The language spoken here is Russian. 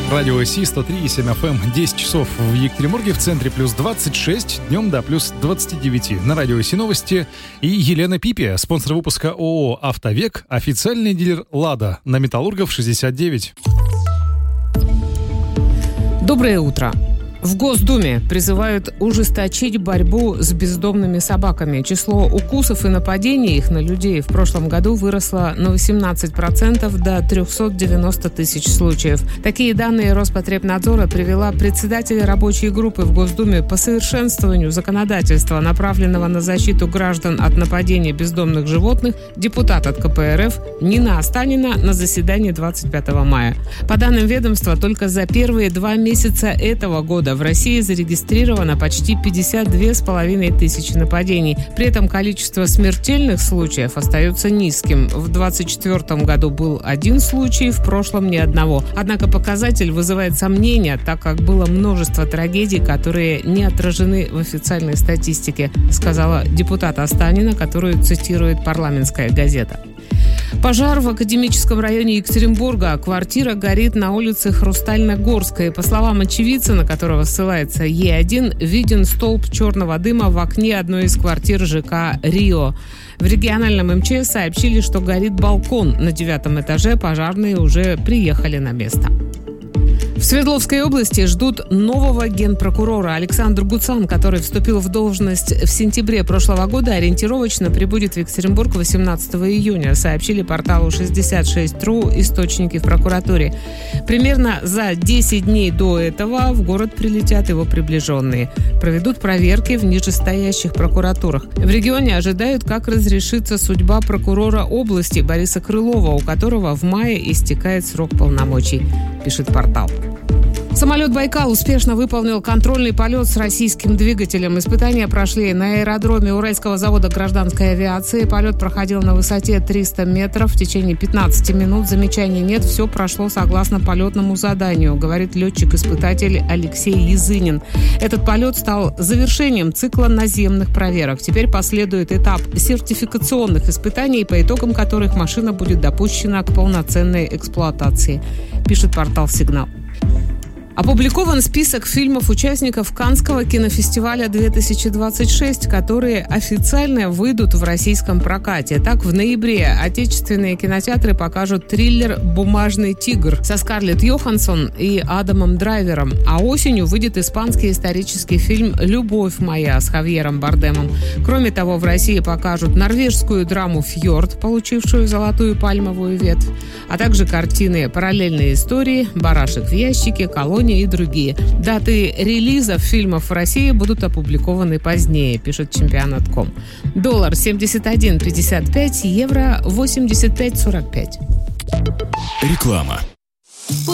Радио Си 103,7 FM, 10 часов в Екатеринбурге, в центре плюс 26, днем до плюс 29. На Радио Си новости и Елена Пипи, спонсор выпуска ООО «Автовек», официальный дилер «Лада» на Металлургов 69. Доброе утро. В Госдуме призывают ужесточить борьбу с бездомными собаками. Число укусов и нападений их на людей в прошлом году выросло на 18% до 390 тысяч случаев. Такие данные Роспотребнадзора привела председатель рабочей группы в Госдуме по совершенствованию законодательства, направленного на защиту граждан от нападений бездомных животных, депутат от КПРФ Нина Останина на заседании 25 мая. По данным ведомства, только за первые 2 месяца этого года в России зарегистрировано почти 52,5 тысячи нападений. При этом количество смертельных случаев остается низким. В 2024 году был 1 случай, в прошлом ни одного. Однако показатель вызывает сомнения, так как было множество трагедий, которые не отражены в официальной статистике, сказала депутат Останина, которую цитирует «Парламентская газета». Пожар в Академическом районе Екатеринбурга. Квартира горит на улице Хрустально-Горской. По словам очевидца, на которого ссылается Е1, виден столб черного дыма в окне одной из квартир ЖК «Рио». В региональном МЧС сообщили, что горит балкон на 9 этаже. Пожарные уже приехали на место. В Свердловской области ждут нового генпрокурора. Александр Гуцан, который вступил в должность в сентябре прошлого года, ориентировочно прибудет в Екатеринбург 18 июня, сообщили порталу 66.ru источники в прокуратуре. Примерно за 10 дней до этого в город прилетят его приближенные. Проведут проверки в нижестоящих прокуратурах. В регионе ожидают, как разрешится судьба прокурора области Бориса Крылова, у которого в мае истекает срок полномочий, пишет портал. Самолет «Байкал» успешно выполнил контрольный полет с российским двигателем. Испытания прошли на аэродроме Уральского завода гражданской авиации. Полет проходил на высоте 300 метров в течение 15 минут. Замечаний нет, все прошло согласно полетному заданию, говорит летчик-испытатель Алексей Язынин. Этот полет стал завершением цикла наземных проверок. Теперь последует этап сертификационных испытаний, по итогам которых машина будет допущена к полноценной эксплуатации, пишет портал «Сигнал». Опубликован список фильмов-участников Каннского кинофестиваля 2026, которые официально выйдут в российском прокате. Так, в ноябре отечественные кинотеатры покажут триллер «Бумажный тигр» со Скарлетт Йоханссон и Адамом Драйвером, а осенью выйдет испанский исторический фильм «Любовь моя» с Хавьером Бардемом. Кроме того, в России покажут норвежскую драму «Фьорд», получившую золотую пальмовую ветвь, а также картины «Параллельные истории», «Барашек в ящике», «Колония» и другие. Даты релизов фильмов в России будут опубликованы позднее, пишет Чемпионат.ком. Доллар 71.55, евро 85.45. Реклама.